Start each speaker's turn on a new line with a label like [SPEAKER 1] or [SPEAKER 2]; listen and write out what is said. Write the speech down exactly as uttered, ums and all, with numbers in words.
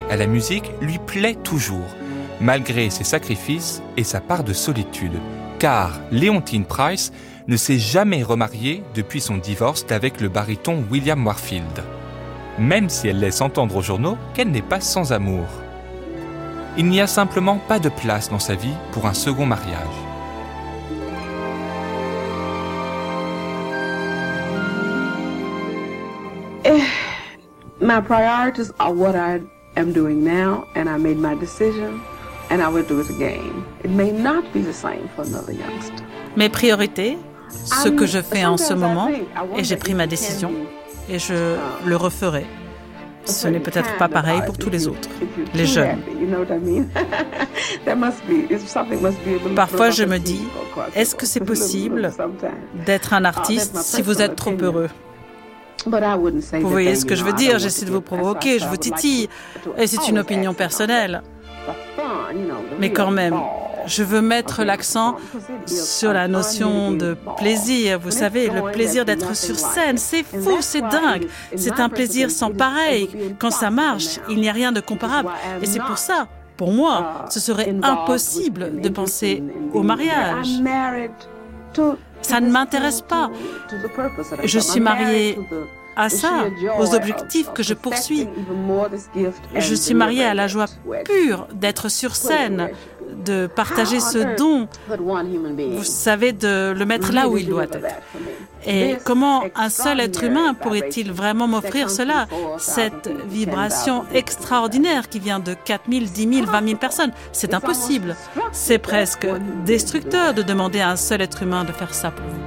[SPEAKER 1] à la musique lui plaît toujours, malgré ses sacrifices et sa part de solitude. Car Leontine Price ne s'est jamais remariée depuis son divorce avec le baryton William Warfield, même si elle laisse entendre aux journaux qu'elle n'est pas sans amour. Il n'y a simplement pas de place dans sa vie pour un second mariage.
[SPEAKER 2] My priorities are what I am doing now, and I made my decision, and I will do it again. It may not be the same for another youngster.
[SPEAKER 3] Mes priorités, ce que je fais en ce moment, et j'ai pris ma décision, et je le referai. Ce n'est peut-être pas pareil pour tous les autres, les jeunes. Parfois, je me dis, est-ce que c'est possible d'être un artiste si vous êtes trop heureux ? Vous voyez ce que je veux dire, j'essaie de vous provoquer, je vous titille, et c'est une opinion personnelle. Mais quand même, je veux mettre l'accent sur la notion de plaisir. Vous savez, le plaisir d'être sur scène, c'est fou, c'est dingue. C'est un plaisir sans pareil. Quand ça marche, il n'y a rien de comparable. Et c'est pour ça, pour moi, ce serait impossible de penser au mariage. Ça ne m'intéresse pas. Je suis mariée à ça, aux objectifs que je poursuis. Je suis mariée à la joie pure d'être sur scène, de partager ce don, vous savez, de le mettre là où il doit être. Et comment un seul être humain pourrait-il vraiment m'offrir cela, cette vibration extraordinaire qui vient de quatre mille, dix mille, vingt mille personnes? C'est impossible. C'est presque destructeur de demander à un seul être humain de faire ça pour vous.